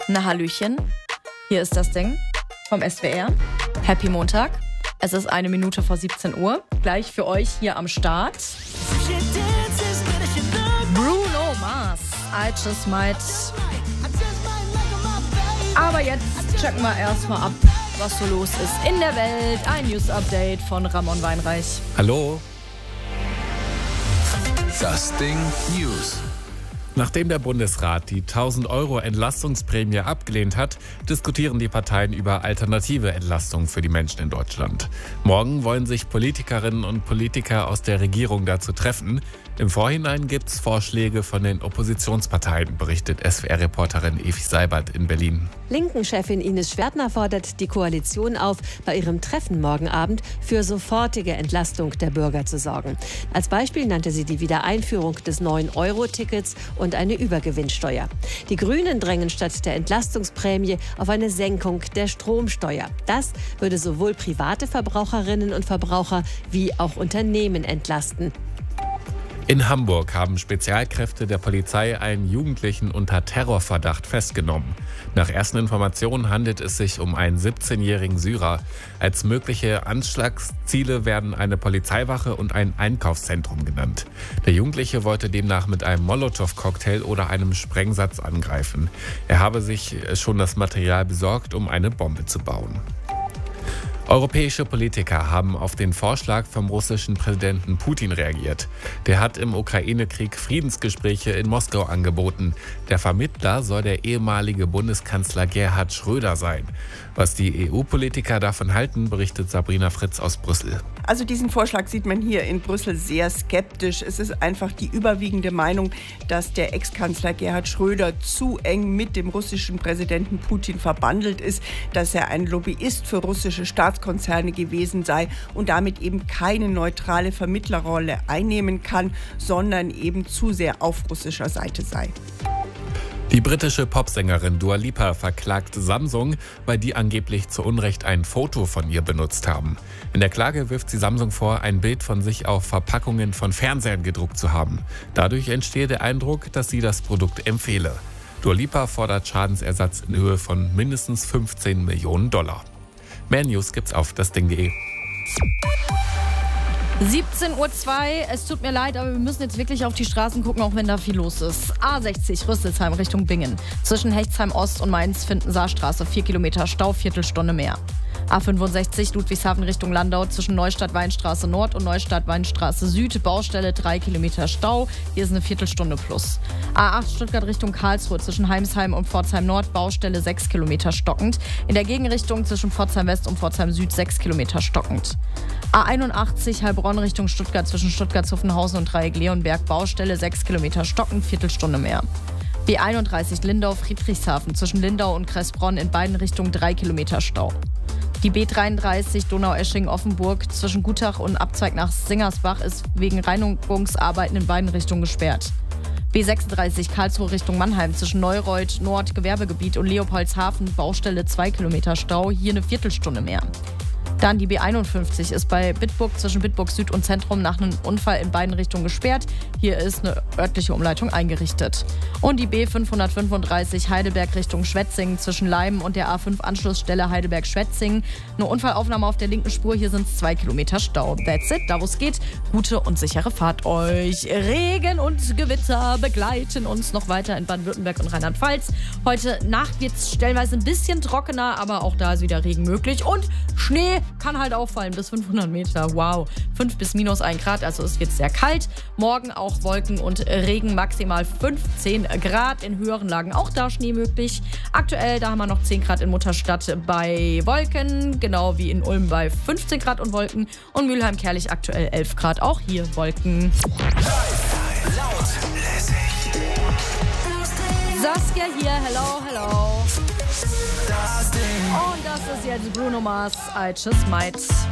Na Hallöchen, hier ist das Ding vom SWR. Happy Montag. Es ist 1 Minute vor 17 Uhr. Gleich für euch hier am Start. Bruno Mars, I Just Might. Aber jetzt checken wir erstmal ab, was so los ist in der Welt. Ein News-Update von Ramon Weinreich. Hallo. Das Ding News. Nachdem der Bundesrat die 1.000 € Entlastungsprämie abgelehnt hat, diskutieren die Parteien über alternative Entlastungen für die Menschen in Deutschland. Morgen wollen sich Politikerinnen und Politiker aus der Regierung dazu treffen. Im Vorhinein gibt es Vorschläge von den Oppositionsparteien, berichtet SWR-Reporterin Evi Seibert in Berlin. Linken-Chefin Ines Schwertner fordert die Koalition auf, bei ihrem Treffen morgen Abend für sofortige Entlastung der Bürger zu sorgen. Als Beispiel nannte sie die Wiedereinführung des 9-Euro-Tickets und eine Übergewinnsteuer. Die Grünen drängen statt der Entlastungsprämie auf eine Senkung der Stromsteuer. Das würde sowohl private Verbraucherinnen und Verbraucher wie auch Unternehmen entlasten. In Hamburg haben Spezialkräfte der Polizei einen Jugendlichen unter Terrorverdacht festgenommen. Nach ersten Informationen handelt es sich um einen 17-jährigen Syrer. Als mögliche Anschlagsziele werden eine Polizeiwache und ein Einkaufszentrum genannt. Der Jugendliche wollte demnach mit einem Molotow-Cocktail oder einem Sprengsatz angreifen. Er habe sich schon das Material besorgt, um eine Bombe zu bauen. Europäische Politiker haben auf den Vorschlag vom russischen Präsidenten Putin reagiert. Der hat im Ukraine-Krieg Friedensgespräche in Moskau angeboten. Der Vermittler soll der ehemalige Bundeskanzler Gerhard Schröder sein. Was die EU-Politiker davon halten, berichtet Sabrina Fritz aus Brüssel. Also diesen Vorschlag sieht man hier in Brüssel sehr skeptisch. Es ist einfach die überwiegende Meinung, dass der Ex-Kanzler Gerhard Schröder zu eng mit dem russischen Präsidenten Putin verbandelt ist, dass er ein Lobbyist für russische Staatskonzerne gewesen sei und damit eben keine neutrale Vermittlerrolle einnehmen kann, sondern eben zu sehr auf russischer Seite sei. Die britische Popsängerin Dua Lipa verklagt Samsung, weil die angeblich zu Unrecht ein Foto von ihr benutzt haben. In der Klage wirft sie Samsung vor, ein Bild von sich auf Verpackungen von Fernsehern gedruckt zu haben. Dadurch entstehe der Eindruck, dass sie das Produkt empfehle. Dua Lipa fordert Schadensersatz in Höhe von mindestens 15 Millionen $. Mehr News gibt's auf dasding.de. 17:02 Uhr. Es tut mir leid, aber wir müssen jetzt wirklich auf die Straßen gucken, auch wenn da viel los ist. A60 Rüsselsheim Richtung Bingen. Zwischen Hechtsheim Ost und Mainz-Findensaarstraße 4 Kilometer Stau, Viertelstunde mehr. A65 Ludwigshafen Richtung Landau zwischen Neustadt-Weinstraße Nord und Neustadt-Weinstraße Süd. Baustelle 3 Kilometer Stau. Hier ist eine Viertelstunde plus. A8 Stuttgart Richtung Karlsruhe zwischen Heimsheim und Pforzheim Nord. Baustelle 6 Kilometer stockend. In der Gegenrichtung zwischen Pforzheim West und Pforzheim Süd 6 Kilometer stockend. A81 Heilbronn Richtung Stuttgart zwischen Stuttgart-Zuffenhausen und Dreieck Leonberg. Baustelle 6 Kilometer stockend. Viertelstunde mehr. B31 Lindau-Friedrichshafen zwischen Lindau und Kressbronn in beiden Richtungen 3 Kilometer Stau. Die B33 Donaueschingen-Offenburg zwischen Gutach und Abzweig nach Singersbach ist wegen Reinigungsarbeiten in beiden Richtungen gesperrt. B36 Karlsruhe Richtung Mannheim zwischen Neureuth, Nord, Gewerbegebiet und Leopoldshafen, Baustelle 2 Kilometer Stau, hier eine Viertelstunde mehr. Dann die B51 ist bei Bitburg zwischen Bitburg Süd und Zentrum nach einem Unfall in beiden Richtungen gesperrt. Hier ist eine örtliche Umleitung eingerichtet. Und die B535 Heidelberg Richtung Schwetzingen zwischen Leimen und der A5-Anschlussstelle Heidelberg-Schwetzingen. Eine Unfallaufnahme auf der linken Spur, hier sind es 2 Kilometer Stau. That's it, da wo es geht. Gute und sichere Fahrt euch. Regen und Gewitter begleiten uns noch weiter in Baden-Württemberg und Rheinland-Pfalz. Heute Nacht wird es stellenweise ein bisschen trockener, aber auch da ist wieder Regen möglich. Und Schnee kann halt auffallen bis 500 Meter. Wow, 5 bis minus 1 Grad, also es wird sehr kalt. Morgen auch Wolken und Regen, maximal 15 Grad. In höheren Lagen auch da Schnee möglich. Aktuell, da haben wir noch 10 Grad in Mutterstadt bei Wolken, genau wie in Ulm bei 15 Grad und Wolken. Und Mülheim-Kerlich aktuell 11 Grad, auch hier Wolken. Laut, lässig. Saskia hier, hello, hello. Das Ding. Und das ist jetzt Bruno Mars, I Just Might.